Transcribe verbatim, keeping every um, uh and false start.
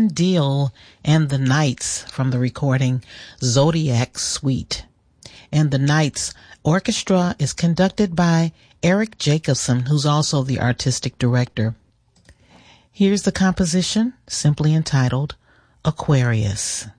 John Deal and the Knights from the recording Zodiac Suite. And the Knights Orchestra is conducted by Eric Jacobson, who's also the artistic director. Here's the composition, simply entitled Aquarius.